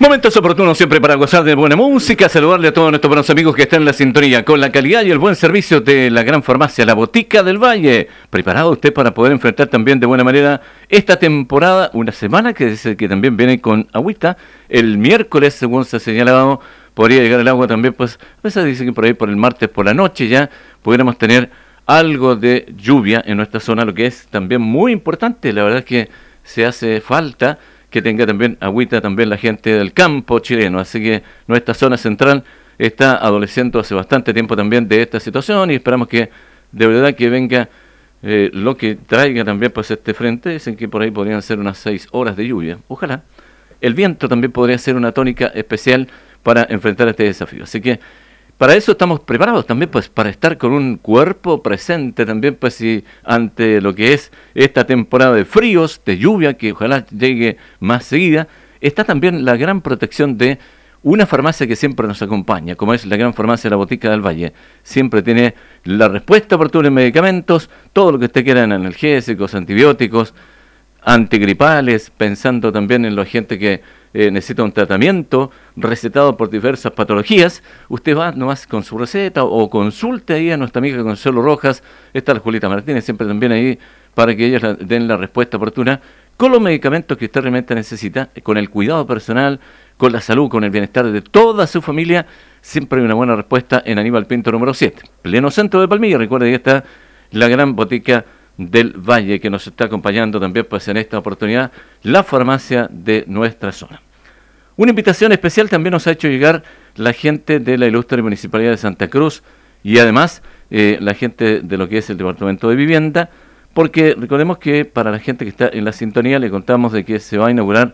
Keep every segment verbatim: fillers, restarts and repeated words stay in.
Momentos oportunos siempre para gozar de buena música, saludarle a todos nuestros buenos amigos que están en la sintonía con la calidad y el buen servicio de la gran farmacia La Botica del Valle. ¿Preparado usted para poder enfrentar también de buena manera esta temporada? Una semana que dice que también viene con agüita. El miércoles, según se ha señalado, podría llegar el agua también, pues a veces dice que por ahí por el martes por la noche ya pudiéramos tener algo de lluvia en nuestra zona, lo que es también muy importante. La verdad es que se hace falta que tenga también agüita también la gente del campo chileno, así que nuestra zona central está adoleciendo hace bastante tiempo también de esta situación y esperamos que de verdad que venga eh, lo que traiga también pues este frente. Dicen que por ahí podrían ser unas seis horas de lluvia, ojalá. El viento también podría ser una tónica especial para enfrentar este desafío, así que para eso estamos preparados también, pues, para estar con un cuerpo presente también, pues, y ante lo que es esta temporada de fríos, de lluvia, que ojalá llegue más seguida. Está también la gran protección de una farmacia que siempre nos acompaña, como es la gran farmacia La Botica del Valle. Siempre tiene la respuesta oportuna en medicamentos, todo lo que usted quiera en analgésicos, antibióticos, antigripales, pensando también en la gente que eh, necesita un tratamiento recetado por diversas patologías. Usted va nomás con su receta o consulte ahí a nuestra amiga Consuelo Rojas, está la Julita Martínez siempre también ahí para que ellas la, den la respuesta oportuna con los medicamentos que usted realmente necesita, con el cuidado personal, con la salud, con el bienestar de toda su familia. Siempre hay una buena respuesta en Aníbal Pinto número siete, pleno centro de Palmilla. Recuerde que está la gran botica del Valle que nos está acompañando también pues en esta oportunidad, la farmacia de nuestra zona. Una invitación especial también nos ha hecho llegar la gente de la ilustre Municipalidad de Santa Cruz y además eh, la gente de lo que es el Departamento de Vivienda, porque recordemos que para la gente que está en la sintonía le contamos de que se va a inaugurar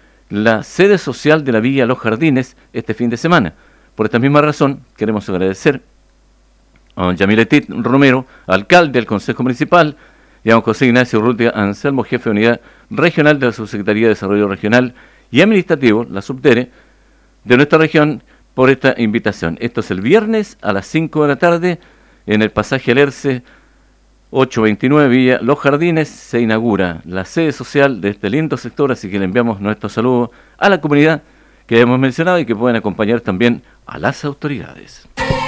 la sede social de la Villa Los Jardines este fin de semana. Por esta misma razón queremos agradecer a don Yamiletit Romero, alcalde del Consejo Municipal, y a don José Ignacio Urrutia Anselmo, jefe de unidad regional de la Subsecretaría de Desarrollo Regional y Administrativo, la Subdere, de nuestra región, por esta invitación. Esto es el viernes a las cinco de la tarde en el pasaje Alerce ochocientos veintinueve Villa Los Jardines. Se inaugura la sede social de este lindo sector, así que le enviamos nuestro saludo a la comunidad que hemos mencionado y que pueden acompañar también a las autoridades.